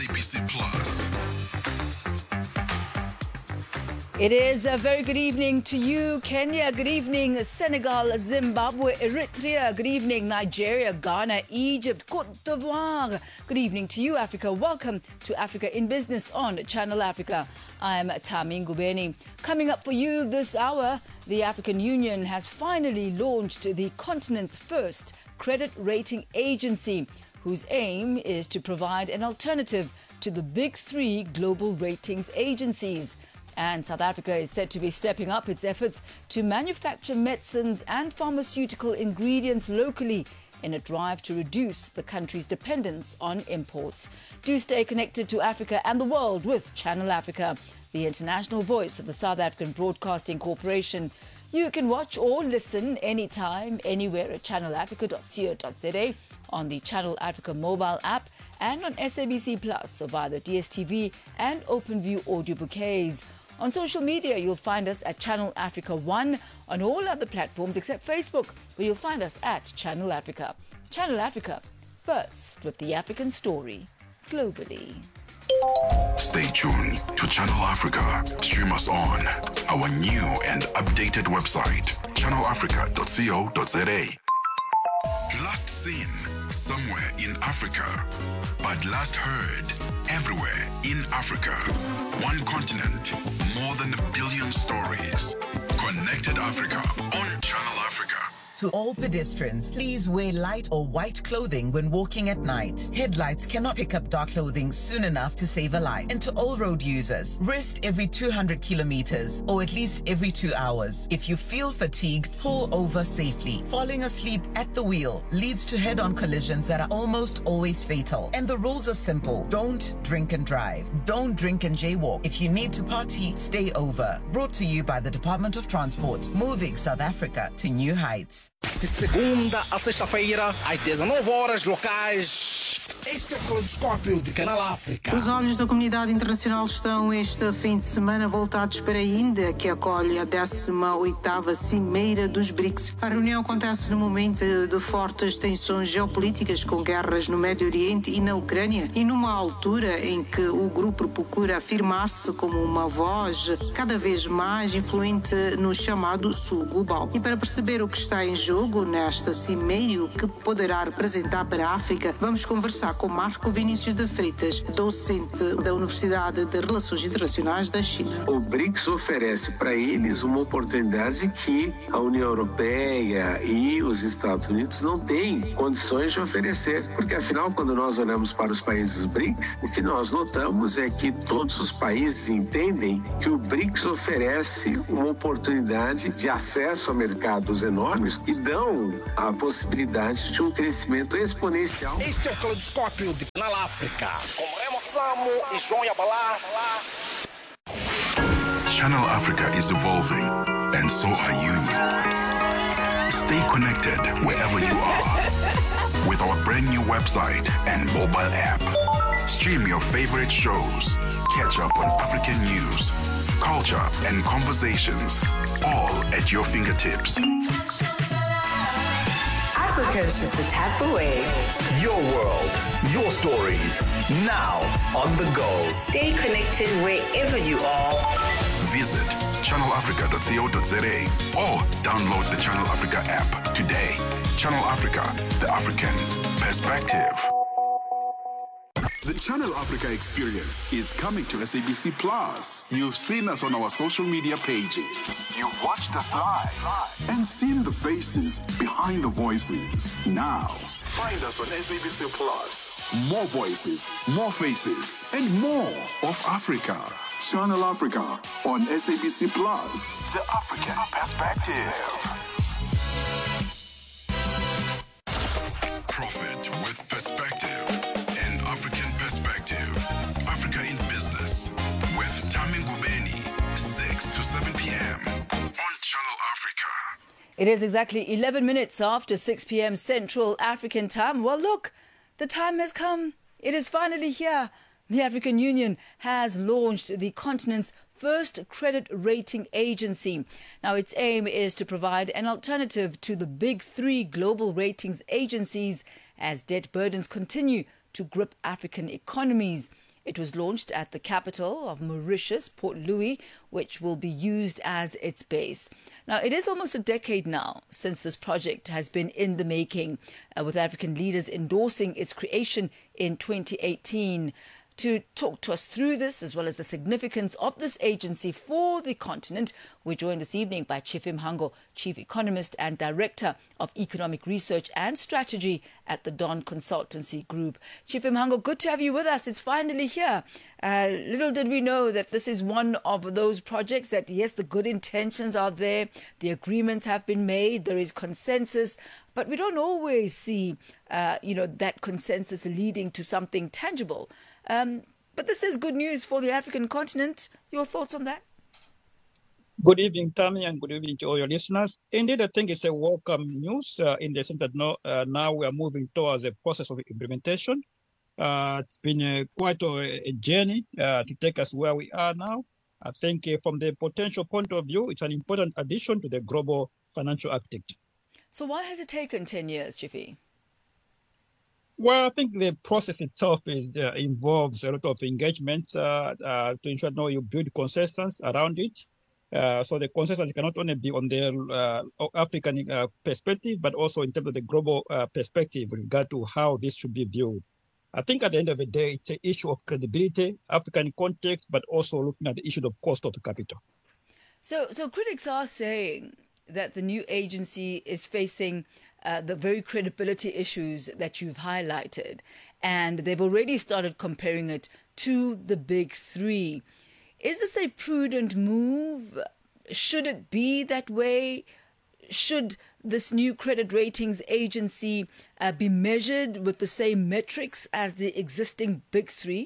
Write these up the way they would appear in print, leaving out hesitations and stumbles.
SABC Plus. It is a very good evening to you, Kenya. Good evening, Senegal, Zimbabwe, Eritrea. Good evening, Nigeria, Ghana, Egypt, Cote d'Ivoire. Good evening to you, Africa. Welcome to Africa in Business on Channel Africa. I'm Tami Ngubeni. Coming up for you this hour, the African Union has finally launched the continent's first credit rating agency, whose aim is to provide an alternative to the big three global ratings agencies. And South Africa is said to be stepping up its efforts to manufacture medicines and pharmaceutical ingredients locally in a drive to reduce the country's dependence on imports. Do stay connected to Africa and the world with Channel Africa, the international voice of the South African Broadcasting Corporation. You can watch or listen anytime, anywhere at channelafrica.co.za, on the Channel Africa mobile app, and on SABC Plus, or via the DSTV and OpenView audio bouquets. On social media, you'll find us at Channel Africa 1, on all other platforms except Facebook, where you'll find us at Channel Africa. Channel Africa, first with the African story, globally. Stay tuned to Channel Africa. Stream us on our new and updated website, channelafrica.co.za. Last seen somewhere in Africa, but last heard everywhere in Africa. One continent, more than 1 billion stories. Connected Africa on Channel Africa. To all pedestrians, please wear light or white clothing when walking at night. Headlights cannot pick up dark clothing soon enough to save a life. And to all road users, rest every 200 kilometers or at least every 2 hours. If you feel fatigued, pull over safely. Falling asleep at the wheel leads to head-on collisions that are almost always fatal. And the rules are simple. Don't drink and drive. Don't drink and jaywalk. If you need to party, stay over. Brought to you by the Department of Transport, moving South Africa to new heights. De segunda a sexta-feira, às 19 horas locais. Este é o Caleidoscópio de Canal África. Os olhos da comunidade internacional estão este fim de semana voltados para a Índia, que acolhe a 18ª Cimeira dos BRICS. A reunião acontece no momento de fortes tensões geopolíticas, com guerras no Médio Oriente e na Ucrânia, e numa altura em que o grupo procura afirmar-se como uma voz cada vez mais influente no chamado Sul Global. E para perceber o que está em jogo nesta cimeira e o que poderá representar para a África, vamos conversar com Marco Vinícius de Freitas, docente da Universidade de Relações Internacionais da China. O BRICS oferece para eles uma oportunidade que a União Europeia e os Estados Unidos não têm condições de oferecer, porque afinal, quando nós olhamos para os países BRICS, o que nós notamos é que todos os países entendem que o BRICS oferece uma oportunidade de acesso a mercados enormes e dão a possibilidade de um crescimento exponencial. Este é o Caleidoscópio de Canal África, com Remo Samo e João Yabalá. Channel Africa is evolving, and so are you. Stay connected wherever you are with our brand new website and mobile app. Stream your favorite shows, catch up on African news, culture, and conversations, all at your fingertips. Africa is just a tap away. Your world, your stories, now on the go. Stay connected wherever you are. Visit channelafrica.co.za or download the Channel Africa app today. Channel Africa, the African perspective. The Channel Africa experience is coming to SABC Plus. You've seen us on our social media pages. You've watched us live And seen the faces behind the voices. Now, Find us on SABC Plus. more voices, more faces, and more of Africa. Channel Africa on SABC Plus. The African perspective. Profit with perspective. An African perspective. Africa in Business with Tami Ngubeni, 6 to 7 p.m. on Channel Africa. It is exactly 11 minutes after 6 p.m. Central African time. Well, look, the time has come. It is finally here. The African Union has launched the continent's first credit rating agency. Now, its aim is to provide an alternative to the big three global ratings agencies as debt burdens continue to grip African economies. It was launched at the capital of Mauritius, Port Louis, which will be used as its base. Now, it is almost a decade now since this project has been in the making, with African leaders endorsing its creation in 2018. To talk to us through this, as well as the significance of this agency for the continent, we're joined this evening by Chief Mhango, Chief Economist and Director of Economic Research and Strategy at the Don Consultancy Group. Chief Mhango, good to have you with us. It's finally here. Little did we know that this is one of those projects that, yes, the good intentions are there, the agreements have been made, there is consensus, but we don't always see, that consensus leading to something tangible. But this is good news for the African continent. Your thoughts on that? Good evening, Tammy, and good evening to all your listeners. Indeed, I think it's a welcome news in the sense that now we are moving towards a process of implementation. It's been quite a journey to take us where we are now. I think from the potential point of view, it's an important addition to the global financial architecture. So why has it taken 10 years, Chiefy? Well, I think the process itself involves a lot of engagement to ensure you build consensus around it. So the consensus cannot only be on the African perspective, but also in terms of the global perspective with regard to how this should be viewed. I think at the end of the day, it's an issue of credibility, African context, but also looking at the issue of cost of capital. So critics are saying that the new agency is facing the very credibility issues that you've highlighted, and they've already started comparing it to the big three. Is this a prudent move? Should it be that way? Should this new credit ratings agency be measured with the same metrics as the existing big three?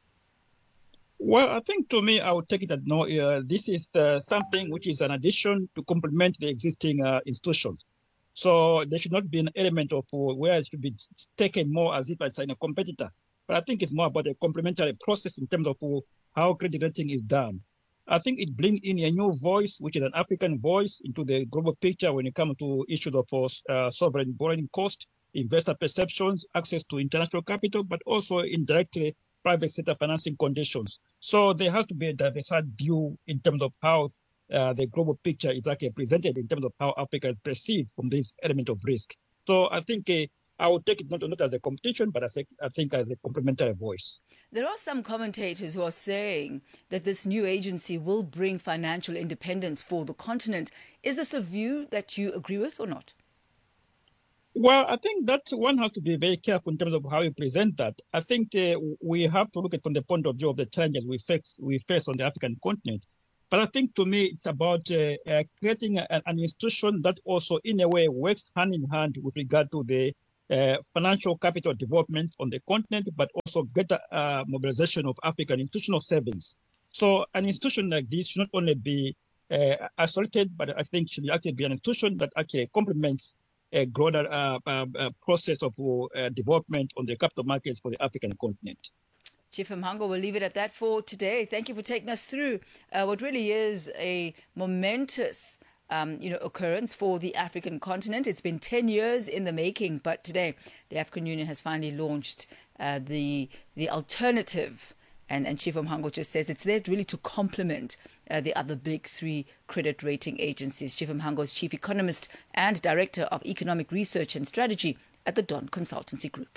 Well, I think to me, I would take it that this is something which is an addition to complement the existing institutions. So there should not be an element of where it should be taken more as if it's a competitor. But I think it's more about a complementary process in terms of how credit rating is done. I think it brings in a new voice, which is an African voice, into the global picture when it comes to issues of sovereign borrowing cost, investor perceptions, access to international capital, but also indirectly private sector financing conditions. So there has to be a diversified view in terms of how the global picture is actually presented in terms of how Africa is perceived from this element of risk. So I think I would take it not as a competition, but I think as a complementary voice. There are some commentators who are saying that this new agency will bring financial independence for the continent. Is this a view that you agree with or not? Well, I think that one has to be very careful in terms of how you present that. I think we have to look at from the point of view of the challenges we face on the African continent. But I think to me, it's about creating an institution that also, in a way, works hand in hand with regard to the financial capital development on the continent, but also greater mobilization of African institutional savings. So an institution like this should not only be isolated, but I think should actually be an institution that actually complements a broader process of development on the capital markets for the African continent. Chief Mhango, we'll leave it at that for today. Thank you for taking us through what really is a momentous occurrence for the African continent. It's been 10 years in the making, but today the African Union has finally launched the alternative. And Chief Mhango just says it's there really to complement the other big three credit rating agencies. Chief Mhango is Chief Economist and Director of Economic Research and Strategy at the Don Consultancy Group.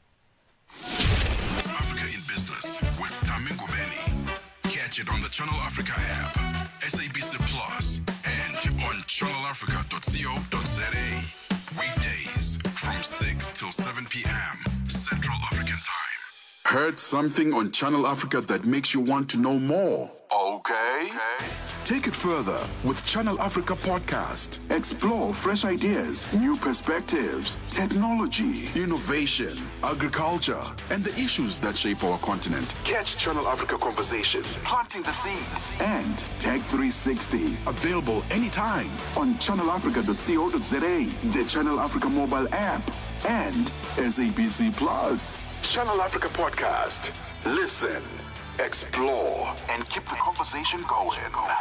Catch it on the Channel Africa app, SABC Plus, and on channelafrica.co.za. Weekdays from 6 till 7 p.m. Central African Time. Heard something on Channel Africa that makes you want to know more? Okay. Take it further with Channel Africa Podcast. Explore fresh ideas, new perspectives, technology, innovation, agriculture, and the issues that shape our continent. Catch Channel Africa Conversation, Planting the Seeds, and Tech 360. Available anytime on channelafrica.co.za, the Channel Africa mobile app, and SABC Plus. Channel Africa Podcast. Listen, explore, and keep the conversation going.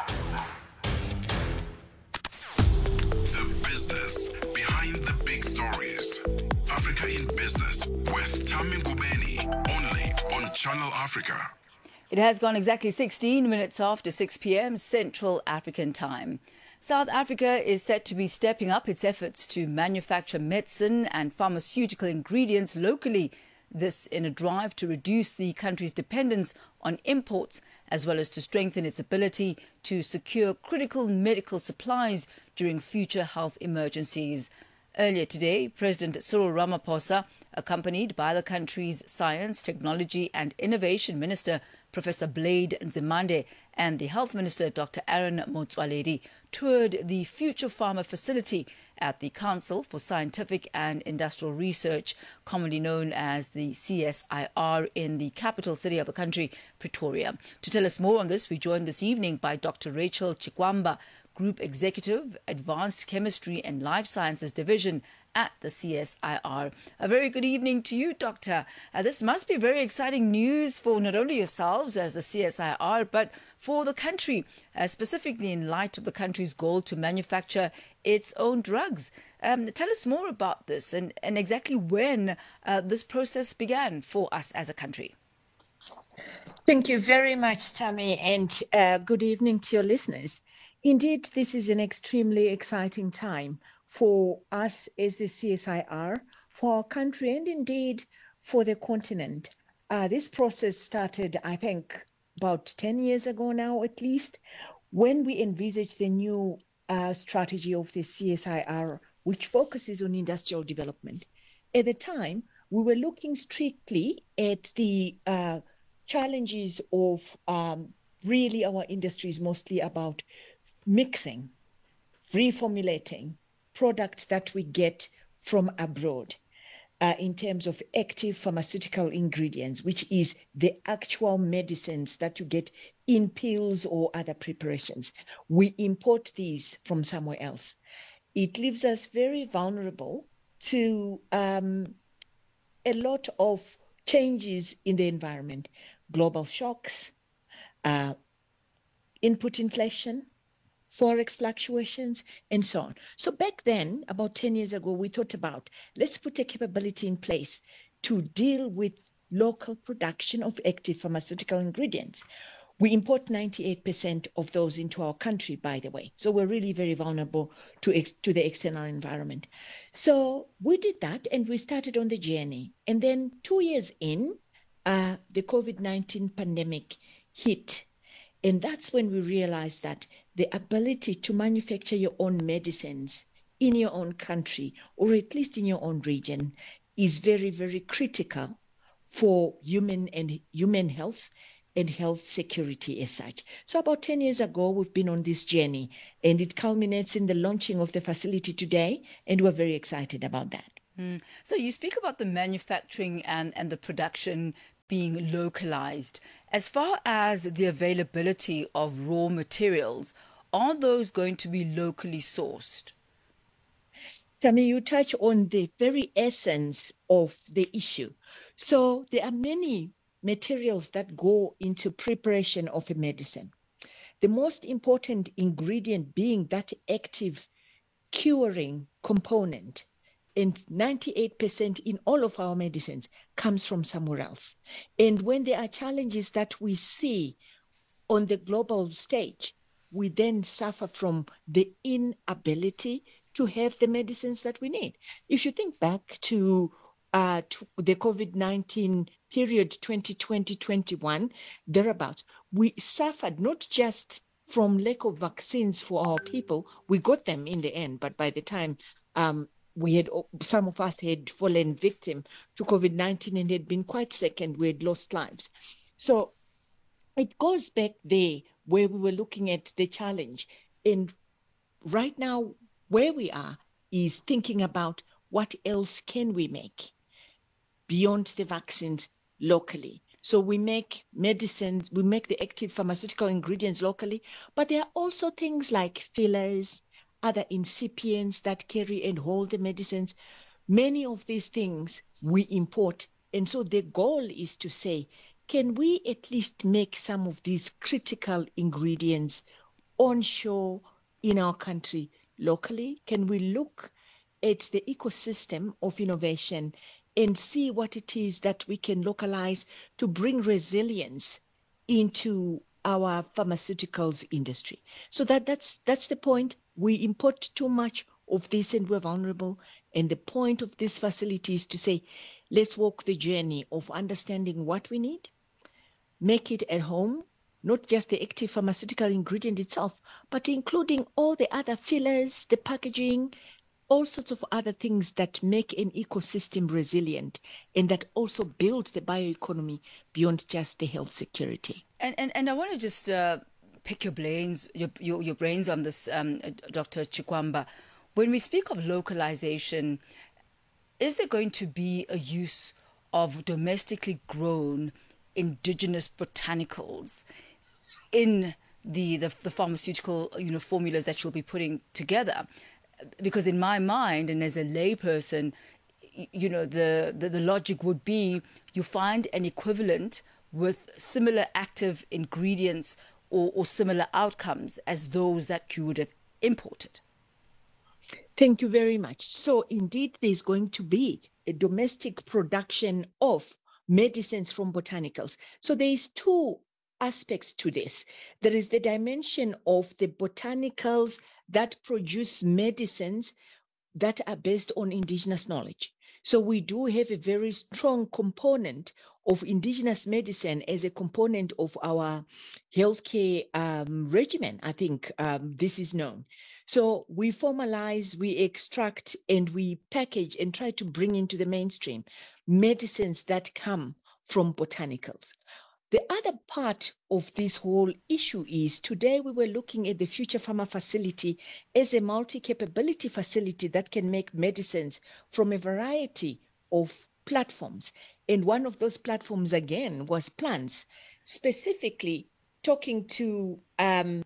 The business behind the big stories. Africa in Business with Tammy Ngubeni, only on Channel Africa. It has gone exactly 16 minutes after 6 p.m. Central African Time. South Africa is set to be stepping up its efforts to manufacture medicine and pharmaceutical ingredients locally. This in a drive to reduce the country's dependence on imports, as well as to strengthen its ability to secure critical medical supplies during future health emergencies. Earlier today, President Cyril Ramaphosa, accompanied by the country's Science, Technology and Innovation Minister, Professor Blade Nzimande, and the Health Minister, Dr. Aaron Motsoaledi, toured the Future Pharma facility at the Council for Scientific and Industrial Research, commonly known as the CSIR, in the capital city of the country, Pretoria. To tell us more on this, we joined this evening by Dr. Rachel Chikwamba, Group Executive, Advanced Chemistry and Life Sciences Division at the CSIR. A very good evening to you, Doctor. This must be very exciting news for not only yourselves as the CSIR, but for the country, specifically in light of the country's goal to manufacture its own drugs. Tell us more about this and exactly when this process began for us as a country. Thank you very much, Tammy, and good evening to your listeners. Indeed, this is an extremely exciting time for us as the CSIR, for our country, and indeed for the continent. This process started, I think, about 10 years ago now, at least, when we envisaged the new strategy of the CSIR, which focuses on industrial development. At the time, we were looking strictly at the challenges of really our industry is mostly about mixing, reformulating products that we get from abroad in terms of active pharmaceutical ingredients, which is the actual medicines that you get in pills or other preparations. We import these from somewhere else. It leaves us very vulnerable to a lot of changes in the environment, global shocks, input inflation, forex fluctuations, and so on. So back then, about 10 years ago, we thought about, let's put a capability in place to deal with local production of active pharmaceutical ingredients. We import 98% of those into our country, by the way. So we're really very vulnerable to the external environment. So we did that, and we started on the journey. And then 2 years in, the COVID-19 pandemic hit. And that's when we realized that the ability to manufacture your own medicines in your own country, or at least in your own region, is very, very critical for human health and health security as such. So about 10 years ago, we've been on this journey, and it culminates in the launching of the facility today, and we're very excited about that. So you speak about the manufacturing and the production being localized. As far as the availability of raw materials, are those going to be locally sourced? Tammy, you touch on the very essence of the issue. So there are many materials that go into preparation of a medicine. The most important ingredient being that active curing component. And 98% in all of our medicines comes from somewhere else. And when there are challenges that we see on the global stage, we then suffer from the inability to have the medicines that we need. If you think back to the COVID-19 period, 2020-21, thereabouts, we suffered not just from lack of vaccines for our people. We got them in the end, but by the time some of us had fallen victim to COVID-19 and had been quite sick, and we had lost lives. So it goes back there where we were looking at the challenge. And right now, where we are is thinking about what else can we make beyond the vaccines locally. So we make medicines, we make the active pharmaceutical ingredients locally, but there are also things like fillers, other incipients that carry and hold the medicines. Many of these things we import. And so the goal is to say, can we at least make some of these critical ingredients onshore in our country locally? Can we look at the ecosystem of innovation and see what it is that we can localize to bring resilience into our pharmaceuticals industry. So that's the point. We import too much of this and we're vulnerable. And the point of this facility is to say, let's walk the journey of understanding what we need, make it at home, not just the active pharmaceutical ingredient itself, but including all the other fillers, the packaging, all sorts of other things that make an ecosystem resilient and that also build the bioeconomy beyond just the health security. And I want to just pick your brains on this, Dr. Chikwamba. When we speak of localization, is there going to be a use of domestically grown indigenous botanicals in the pharmaceutical formulas that you'll be putting together? Because in my mind, and as a layperson, the logic would be you find an equivalent with similar active ingredients or similar outcomes as those that you would have imported. Thank you very much. So indeed, there's going to be a domestic production of medicines from botanicals. So there is two aspects to this. There is the dimension of the botanicals that produce medicines that are based on indigenous knowledge. So we do have a very strong component of indigenous medicine as a component of our healthcare regimen. I think this is known. So we formalize, we extract, and we package and try to bring into the mainstream medicines that come from botanicals. The other part of this whole issue is today we were looking at the Future Pharma facility as a multi-capability facility that can make medicines from a variety of platforms. And one of those platforms, again, was plants, specifically talking to a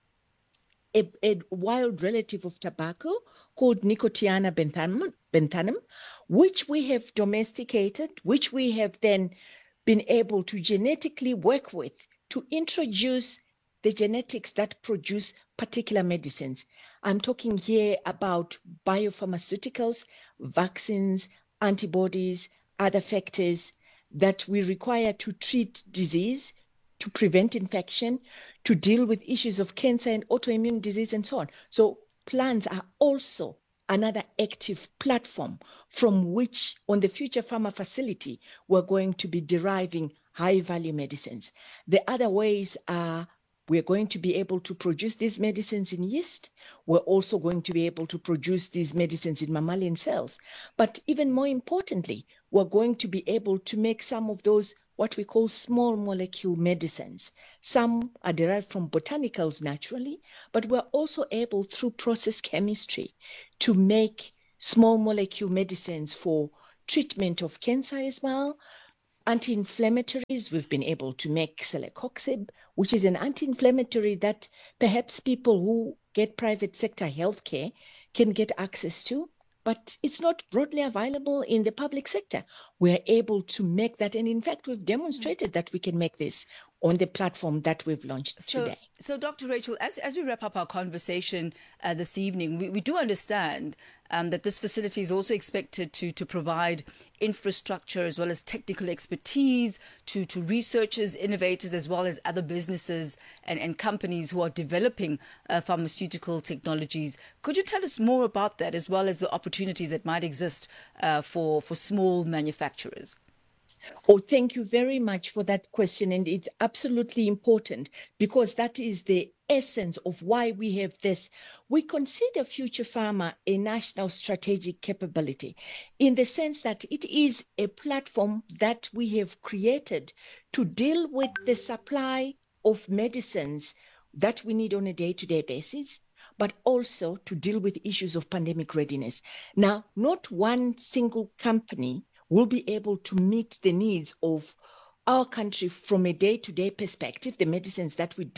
wild relative of tobacco called Nicotiana benthanum, which we have domesticated, which we have then been able to genetically work with to introduce the genetics that produce particular medicines. I'm talking here about biopharmaceuticals, vaccines, antibodies, other factors that we require to treat disease, to prevent infection, to deal with issues of cancer and autoimmune disease and so on. So plants are also another active platform from which on the Future Pharma facility, we're going to be deriving high value medicines. The other ways are we're going to be able to produce these medicines in yeast. We're also going to be able to produce these medicines in mammalian cells. But even more importantly, we're going to be able to make some of those what we call small molecule medicines. Some are derived from botanicals naturally, but we're also able through process chemistry to make small molecule medicines for treatment of cancer as well. Anti-inflammatories, we've been able to make celecoxib, which is an anti-inflammatory that perhaps people who get private sector healthcare can get access to, but it's not broadly available in the public sector. We're able to make that. And in fact, we've demonstrated that we can make this on the platform that we've launched today. So Dr. Rachel, as we wrap up our conversation this evening, we do understand that this facility is also expected to provide infrastructure as well as technical expertise to researchers, innovators, as well as other businesses and companies who are developing pharmaceutical technologies. Could you tell us more about that, as well as the opportunities that might exist for small manufacturers? Oh, thank you very much for that question. And it's absolutely important because that is the essence of why we have this. We consider Future Pharma a national strategic capability in the sense that it is a platform that we have created to deal with the supply of medicines that we need on a day-to-day basis, but also to deal with issues of pandemic readiness. Now, not one single company will be able to meet the needs of our country from a day-to-day perspective, the medicines that we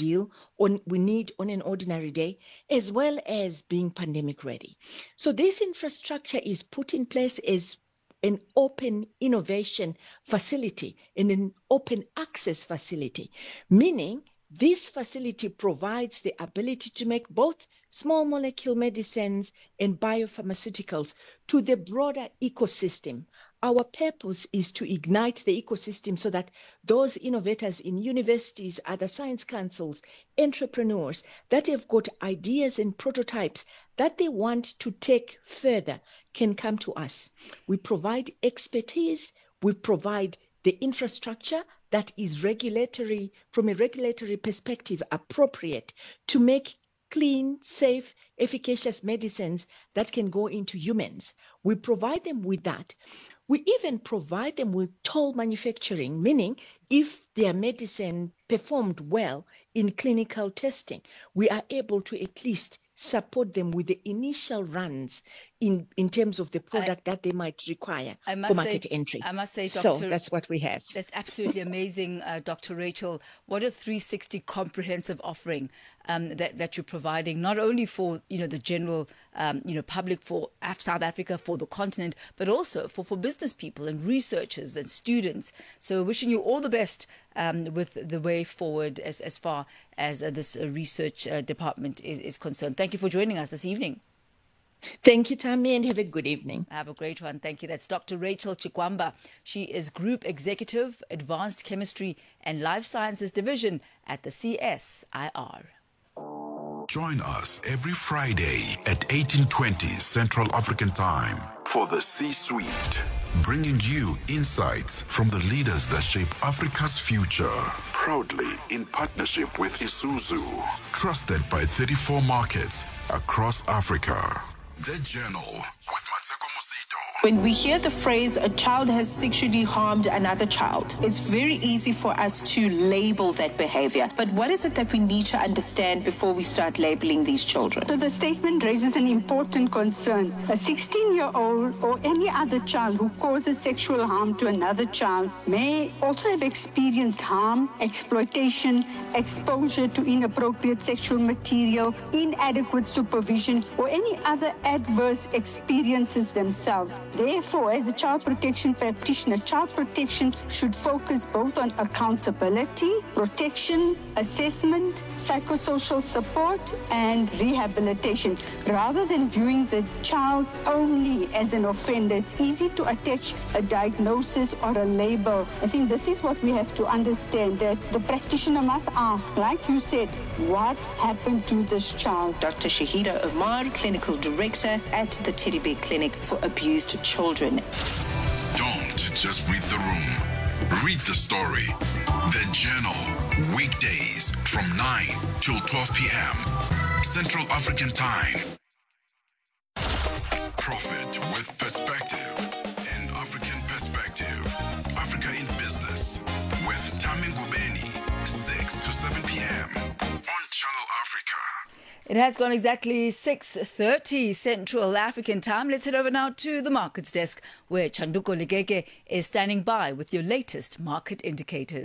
need on an ordinary day, as well as being pandemic ready. So this infrastructure is put in place as an open innovation facility and an open access facility, meaning this facility provides the ability to make both small molecule medicines and biopharmaceuticals to the broader ecosystem Our purpose is to ignite the ecosystem so that those innovators in universities, other science councils, entrepreneurs that have got ideas and prototypes that they want to take further can come to us. We provide expertise, we provide the infrastructure that is regulatory, from a regulatory perspective, appropriate to make clean, safe, efficacious medicines that can go into humans. We provide them with that. We even provide them with toll manufacturing, meaning if their medicine performed well in clinical testing, we are able to at least support them with the initial runs in terms of the product that they might require for market entry. I must say, so that's what we have. That's absolutely amazing, Dr. Rachel. What a 360 comprehensive offering that you're providing, not only for the general public, for South Africa, for the continent, but also for business people and researchers and students. So wishing you all the best with the way forward as far as this research department is concerned. Thank you for joining us this evening. Thank you, Tammy, and have a good evening. Have a great one. Thank you. That's Dr. Rachel Chikwamba. She is Group Executive, Advanced Chemistry and Life Sciences Division at the CSIR. Join us every Friday at 18:20 Central African Time for the C-Suite, bringing you insights from the leaders that shape Africa's future. Proudly in partnership with Isuzu, trusted by 34 markets across Africa. The Journal with Mateko Mosito. When we hear the phrase, a child has sexually harmed another child, it's very easy for us to label that behavior. But what is it that we need to understand before we start labeling these children? So the statement raises an important concern. A 16-year-old or any other child who causes sexual harm to another child may also have experienced harm, exploitation, exposure to inappropriate sexual material, inadequate supervision, or any other adverse experiences themselves. Therefore, as a child protection practitioner, child protection should focus both on accountability, protection, assessment, psychosocial support, and rehabilitation. Rather than viewing the child only as an offender, it's easy to attach a diagnosis or a label. I think this is what we have to understand, that the practitioner must ask, like you said, what happened to this child? Dr. Shahida Omar, Clinical Director at the Teddy Bear Clinic for Abused Children. Don't just read the room. Read the story. The Journal. Weekdays from 9 till 12 p.m. Central African Time. Profit with perspective. An African perspective. Africa in Business. With Tami Ngubeni. 6 to 7 p.m. on Channel Africa. It has gone exactly 6:30 Central African Time. Let's head over now to the markets desk, where Chanduko Legege is standing by with your latest market indicators.